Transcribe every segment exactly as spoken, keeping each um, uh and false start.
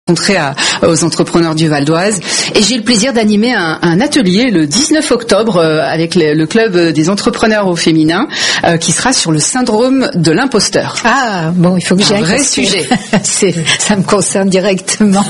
rencontrer à, aux entrepreneurs du Val d'Oise. Et j'ai le plaisir d'animer un, un atelier le dix-neuf octobre euh, avec le, le club des entrepreneurs au féminin euh, qui sera sur le syndrome de l'imposteur. Ah, bon, il faut que j'aille. Un vrai sujet. C'est, ça me concerne directement.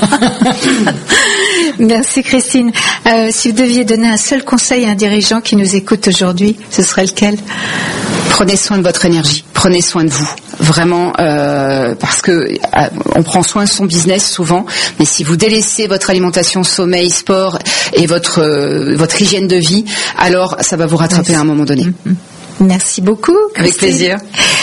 Merci Christine. Euh, si vous deviez donner un seul conseil à un dirigeant qui nous écoute aujourd'hui, ce serait lequel ? Prenez soin de votre énergie, prenez soin de vous. Vraiment, euh, parce que euh, on prend soin de son business souvent, mais si vous délaissez votre alimentation, sommeil, sport et votre euh, votre hygiène de vie, alors ça va vous rattraper Merci. À un moment donné. Merci beaucoup. Christine. Avec plaisir.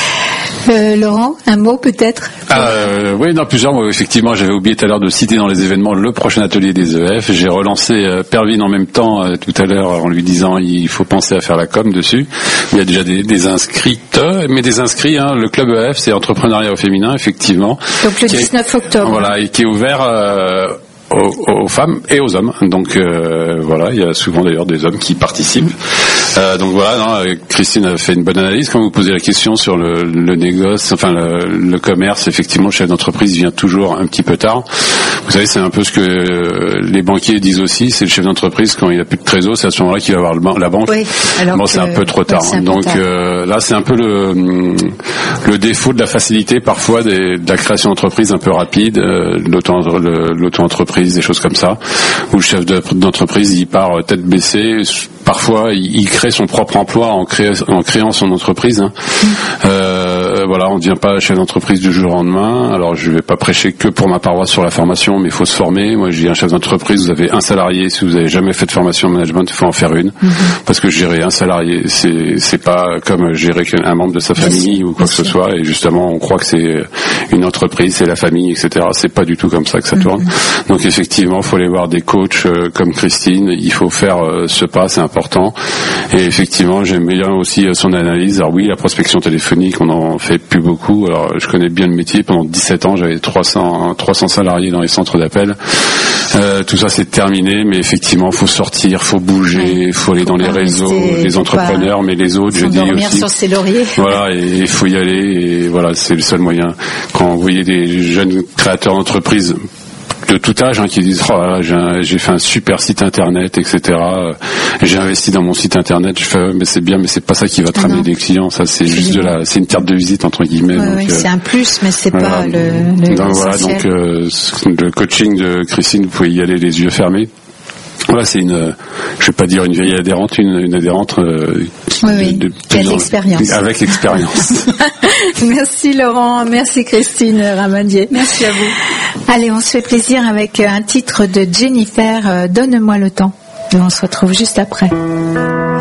Euh, Laurent, un mot peut-être euh, Oui, non, plusieurs mots. Effectivement, j'avais oublié tout à l'heure de citer dans les événements le prochain atelier des E F. J'ai relancé euh, Pervine en même temps euh, tout à l'heure en lui disant il faut penser à faire la com dessus. Il y a déjà des, des inscrites, mais des inscrits. Hein, le club E F, c'est entrepreneuriat au féminin, effectivement. Donc le dix-neuf octobre. Voilà, et qui est ouvert. Euh, Aux, aux femmes et aux hommes. Donc euh, voilà, il y a souvent d'ailleurs des hommes qui participent. Euh, donc voilà, non, Christine a fait une bonne analyse. Quand vous posez la question sur le, le négoce, enfin le, le commerce, effectivement, le chef d'entreprise vient toujours un petit peu tard. Vous savez, c'est un peu ce que les banquiers disent aussi. C'est le chef d'entreprise, quand il a plus de trésor, c'est à ce moment-là qu'il va avoir le, la banque. Oui, alors bon, c'est un peu trop tard. Oui, donc tard. Euh, là, c'est un peu le, le défaut de la facilité parfois des, de la création d'entreprise un peu rapide, euh, l'auto, le, l'auto-entreprise, des choses comme ça, où le chef d'entreprise il part tête baissée. Parfois, il crée son propre emploi en, créa, en créant son entreprise. Hein. Euh, voilà, on ne devient pas chef d'entreprise du jour au lendemain. Alors, je ne vais pas prêcher que pour ma paroisse sur la formation, mais il faut se former. Moi, je dis un chef d'entreprise, vous avez un salarié. Si vous n'avez jamais fait de formation en management, il faut en faire une, mm-hmm. parce que gérer un salarié, c'est c'est pas comme gérer un membre de sa famille ou quoi que ce soit. Et justement, on croit que c'est une entreprise, c'est la famille, et cetera. C'est pas du tout comme ça que ça mm-hmm. tourne. Donc, effectivement, il faut aller voir des coachs euh, comme Christine. Il faut faire euh, ce pas, c'est important. Et effectivement, j'aime bien aussi son analyse. Alors oui, la prospection téléphonique, on en fait plus beaucoup. Alors, je connais bien le métier. Pendant dix-sept ans, j'avais trois cents, trois cents salariés dans les centres d'appel. Euh, tout ça, c'est terminé. Mais effectivement, faut sortir, faut bouger, il faut aller dans les réseaux, les entrepreneurs, mais les autres, je dis aussi. Sur ses lauriers. Voilà, et il faut y aller. Et voilà, c'est le seul moyen. Quand vous voyez des jeunes créateurs d'entreprises de tout âge, hein, qui disent oh là, j'ai, un, j'ai fait un super site internet, et cetera. J'ai investi dans mon site internet. Je fais mais c'est bien, mais c'est pas ça qui va te ah ramener des clients. Ça c'est, c'est juste de la, c'est une carte de visite entre guillemets. Ouais, donc, ouais, euh, c'est un plus, mais c'est voilà. pas le. le donc voilà, donc euh, le coaching de Christine, vous pouvez y aller les yeux fermés. Voilà, c'est une, je vais pas dire une vieille adhérente, une, une adhérente euh, oui, oui. De, de, de, de l'expérience. Avec expérience. Merci Laurent, merci Christine Ramadier. Merci à vous. Allez, on se fait plaisir avec un titre de Jennifer, euh, Donne-moi le temps. Et on se retrouve juste après.